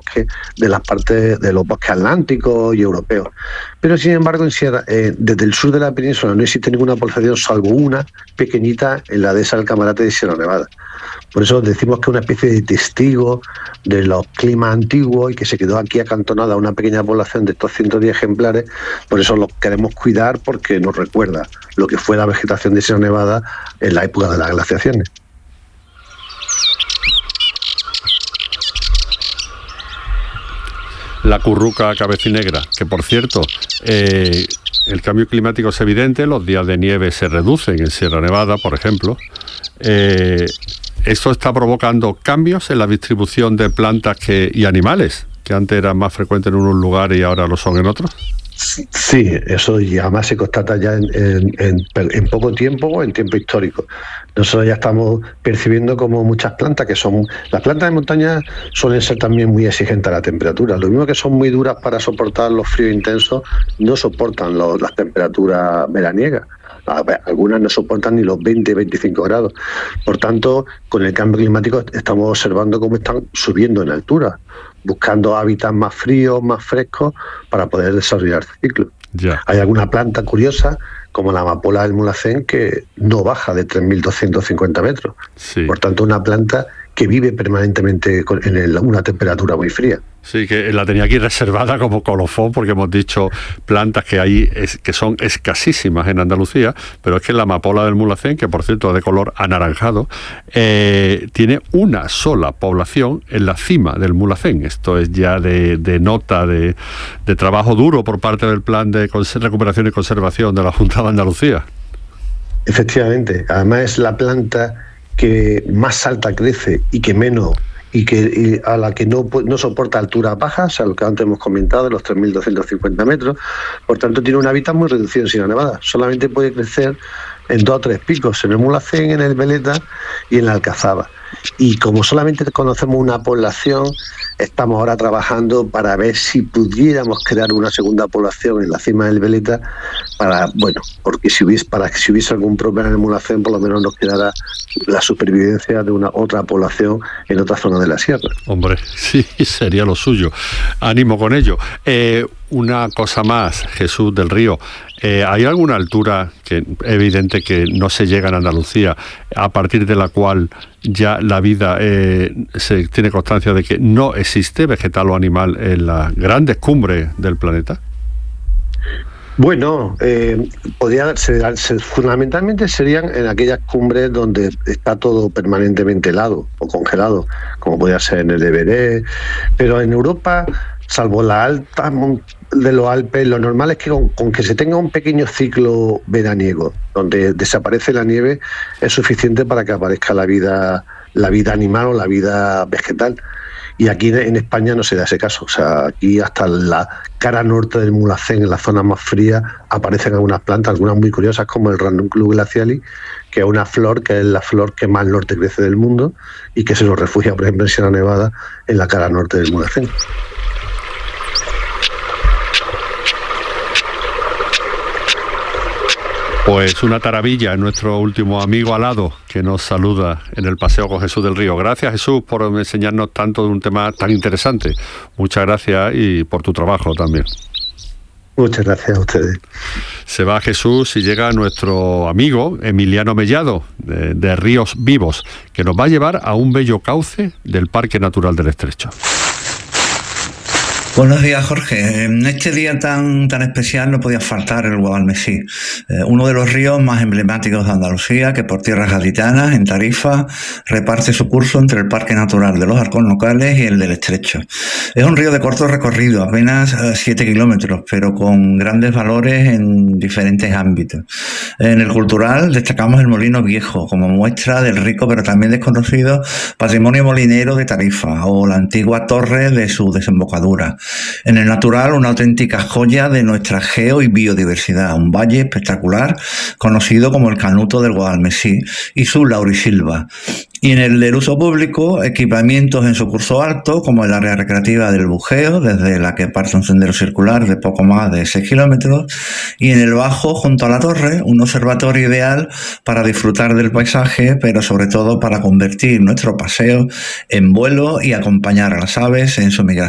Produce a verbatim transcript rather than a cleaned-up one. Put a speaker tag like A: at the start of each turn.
A: bosques de las partes de los bosques atlánticos y europeos. Pero sin embargo, en Sierra, eh, desde el sur de la península no existe ninguna población salvo una pequeñita en la dehesa del Camarate de Sierra Nevada. Por eso decimos que es una especie de testigo de los climas antiguos y que se quedó aquí acantonada una pequeña población de estos ciento diez ejemplares. Por eso los queremos cuidar, porque nos recuerda lo que fue la vegetación de Sierra Nevada en la época de las glaciaciones.
B: La curruca cabecinegra, que por cierto, eh, el cambio climático es evidente, los días de nieve se reducen en Sierra Nevada, por ejemplo. Eh, esto está provocando cambios en la distribución de plantas que, y animales, que antes eran más frecuentes en unos lugares y ahora lo son en otros.
A: Sí, eso y además se constata ya en, en, en, en poco tiempo o en tiempo histórico. Nosotros ya estamos percibiendo como muchas plantas que son... Las plantas de montaña suelen ser también muy exigentes a la temperatura. Lo mismo que son muy duras para soportar los fríos intensos, no soportan los, las temperaturas veraniegas. Algunas no soportan ni los veinte, veinticinco grados. Por tanto, con el cambio climático estamos observando cómo están subiendo en altura, buscando hábitats más fríos, más frescos, para poder desarrollar ciclos.
B: Ya.
A: Hay alguna planta curiosa, como la amapola del mulacén, que no baja de tres mil doscientos cincuenta metros.
B: Sí.
A: Por tanto, una planta que vive permanentemente en el, una temperatura muy fría.
B: Sí, que la tenía aquí reservada como colofón, porque hemos dicho plantas que hay es, que son escasísimas en Andalucía, pero es que la amapola del mulacén, que por cierto es de color anaranjado, eh, tiene una sola población en la cima del mulacén. Esto es ya de, de nota de, de trabajo duro por parte del Plan de Recuperación y Conservación de la Junta de Andalucía.
A: Efectivamente, además es la planta que más alta crece y que menos y que y a la que no, no soporta alturas bajas, a lo que antes hemos comentado, de los tres mil doscientos cincuenta metros. Por tanto, tiene un hábitat muy reducido en Sierra Nevada. Solamente puede crecer en dos o tres picos, en el mulacén, en el veleta y en la alcazaba. Y como solamente conocemos una población, estamos ahora trabajando para ver si pudiéramos crear una segunda población en la cima del veleta, para, bueno, porque si hubiese, para que si hubiese algún problema en el mulacén, por lo menos nos quedara la supervivencia de una otra población en otra zona de la sierra.
B: Hombre, sí, sería lo suyo. Ánimo con ello. Eh, una cosa más, Jesús del Río. Eh, ¿Hay alguna altura que es evidente que no se llega en Andalucía, a partir de la cual ya la vida eh, se tiene constancia de que no existe vegetal o animal en las grandes cumbres del planeta?
A: Bueno, eh, podría ser, ser, fundamentalmente serían en aquellas cumbres donde está todo permanentemente helado o congelado, como podría ser en el Everest, pero en Europa, salvo la alta de los Alpes, lo normal es que con, con que se tenga un pequeño ciclo veraniego donde desaparece la nieve es suficiente para que aparezca la vida, la vida animal o la vida vegetal. Y aquí en España no se da ese caso. O sea, aquí hasta la cara norte del mulacén, en las zonas más frías, aparecen algunas plantas, algunas muy curiosas, como el Ranunculus glacialis, que es una flor que es la flor que más al norte crece del mundo y que se nos refugia, por ejemplo, en Sierra Nevada, en la cara norte del mulacén.
B: Pues una taravilla, nuestro último amigo alado que nos saluda en el paseo con Jesús del Río. Gracias, Jesús, por enseñarnos tanto de un tema tan interesante. Muchas gracias y por tu trabajo también.
A: Muchas gracias a ustedes.
B: Se va Jesús y llega nuestro amigo Emiliano Mellado, de, de Ríos Vivos, que nos va a llevar a un bello cauce del Parque Natural del Estrecho.
C: Buenos días, Jorge. En este día tan, tan especial no podía faltar el Guadalmesí, eh, uno de los ríos más emblemáticos de Andalucía, que por tierras gaditanas, en Tarifa, reparte su curso entre el Parque Natural de los Alcornocales y el del Estrecho. Es un río de corto recorrido, apenas siete kilómetros, pero con grandes valores en diferentes ámbitos. En el cultural destacamos el Molino Viejo, como muestra del rico pero también desconocido patrimonio molinero de Tarifa, o la antigua torre de su desembocadura. En el natural, una auténtica joya de nuestra geo y biodiversidad, un valle espectacular conocido como el Canuto del Guadalmesí y su laurisilva. Y en el del uso público, equipamientos en su curso alto, como el área recreativa del Bujeo, desde la que parte un sendero circular de poco más de seis kilómetros, y en el bajo, junto a la torre, un observatorio ideal para disfrutar del paisaje, pero sobre todo para convertir nuestro paseo en vuelo y acompañar a las aves en su migración.